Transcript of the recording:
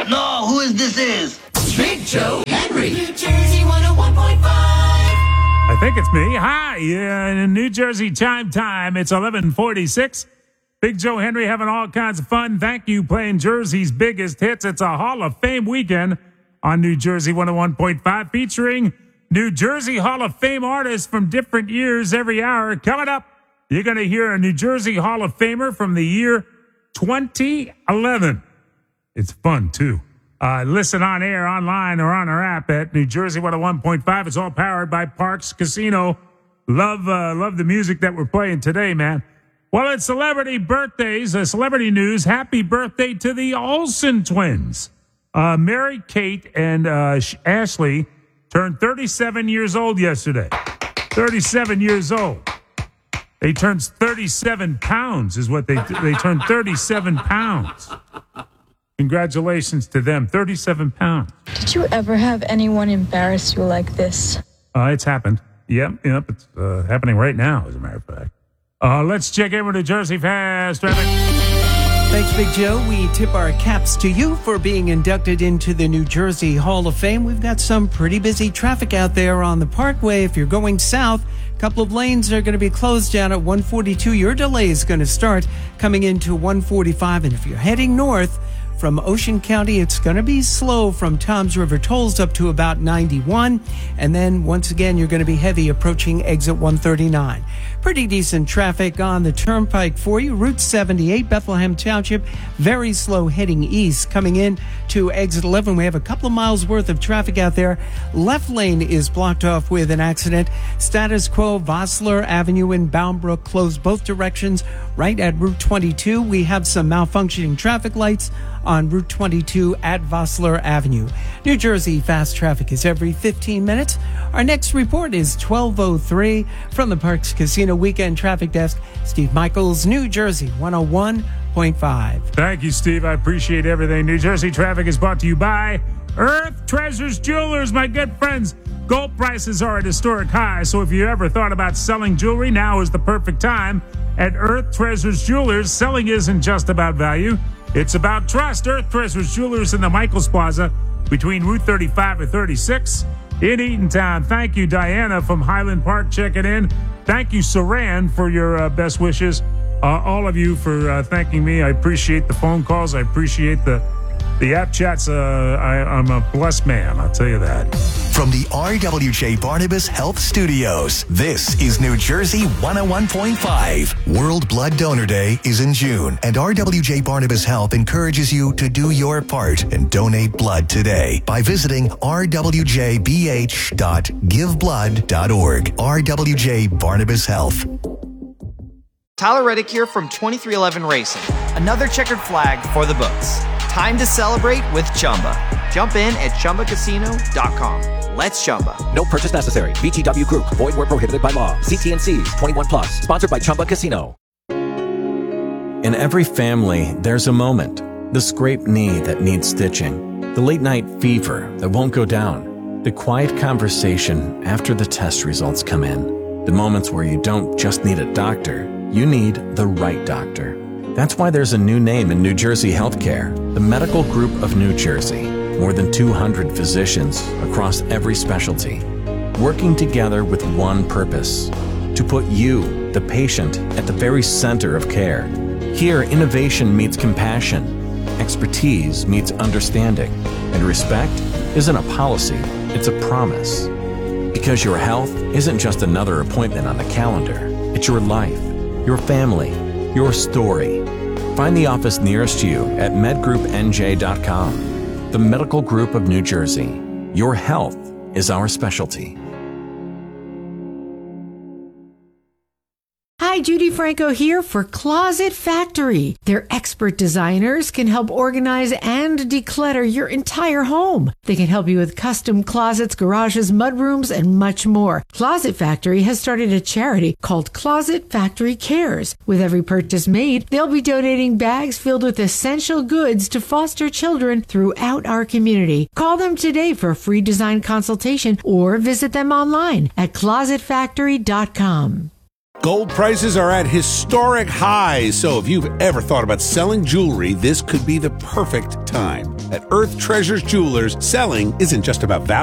No, who is this? Big Joe Henry. New Jersey 101.5. I think it's me. Hi, in New Jersey time. It's 11:46. Big Joe Henry having all kinds of fun. Thank you, playing Jersey's biggest hits. It's a Hall of Fame weekend on New Jersey 101.5, featuring New Jersey Hall of Fame artists from different years every hour. Coming up, you're going to hear a New Jersey Hall of Famer from the year 2011. It's fun, too. Listen on air, online, or on our app at New Jersey 101.5. It's all powered by Parks Casino. Love the music that we're playing today, man. Well, it's celebrity birthdays, celebrity news. Happy birthday to the Olsen twins. Mary Kate and Ashley turned 37 years old yesterday. 37 years old. They turned 37 pounds is what they turned 37 pounds. Congratulations to them. 37 pounds. Did you ever have anyone embarrass you like this? It's happened. Yep. It's happening right now, as a matter of fact. Let's check in with New Jersey Fast Traffic. Thanks, Big Joe. We tip our caps to you for being inducted into the New Jersey Hall of Fame. We've got some pretty busy traffic out there on the Parkway. If you're going south, a couple of lanes are going to be closed down at 142. Your delay is going to start coming into 145. And if you're heading north from Ocean County, it's going to be slow from Toms River Tolls up to about 91. And then once again, you're going to be heavy approaching exit 139. Pretty decent traffic on the turnpike for you. Route 78, Bethlehem Township, very slow heading east. Coming in to exit 11, we have a couple of miles worth of traffic out there. Left lane is blocked off with an accident. Status quo, Vossler Avenue and Boundbrook closed both directions. Right at Route 22, we have some malfunctioning traffic lights on Route 22 at Vossler Avenue. New Jersey fast traffic is every 15 minutes. Our next report is 12:03 from the Parks Casino Weekend Traffic Desk. Steve Michaels, New Jersey 101.5. Thank you, Steve. I appreciate everything. New Jersey traffic is brought to you by Earth Treasures Jewelers, my good friends. Gold prices are at historic highs, so if you ever thought about selling jewelry, now is the perfect time. At Earth Treasures Jewelers, selling isn't just about value. It's about trust. Earth Treasures Jewelers in the Michaels Plaza between Route 35 and 36 in Eatontown. Thank you, Diana from Highland Park, checking in. Thank you, Saran, for your best wishes. All of you for thanking me. I appreciate the phone calls. I appreciate the app chats. I'm a blessed man, I'll tell you that. From the RWJ Barnabas Health Studios, this is New Jersey 101.5. World Blood Donor Day is in June, and RWJ Barnabas Health encourages you to do your part and donate blood today by visiting rwjbh.giveblood.org. RWJ Barnabas Health. Tyler Reddick here from 2311 Racing. Another checkered flag for the books. Time to celebrate with Chumba. Jump in at ChumbaCasino.com. Let's Chumba. No purchase necessary. VGW Group. Void where prohibited by law. CT&Cs. 21 plus. Sponsored by Chumba Casino. In every family, there's a moment. The scraped knee that needs stitching. The late night fever that won't go down. The quiet conversation after the test results come in. The moments where you don't just need a doctor, you need the right doctor. That's why there's a new name in New Jersey healthcare, the Medical Group of New Jersey. More than 200 physicians across every specialty, working together with one purpose, to put you, the patient, at the very center of care. Here, innovation meets compassion, expertise meets understanding, and respect isn't a policy, it's a promise. Because your health isn't just another appointment on the calendar, it's your life, your family, your story. Find the office nearest you at medgroupnj.com. The Medical Group of New Jersey. Your health is our specialty. Hi, Judy Franco here for Closet Factory. Their expert designers can help organize and declutter your entire home. They can help you with custom closets, garages, mudrooms, and much more. Closet Factory has started a charity called Closet Factory Cares. With every purchase made, they'll be donating bags filled with essential goods to foster children throughout our community. Call them today for a free design consultation or visit them online at closetfactory.com. Gold prices are at historic highs, so if you've ever thought about selling jewelry, this could be the perfect time. At Earth Treasures Jewelers, selling isn't just about value.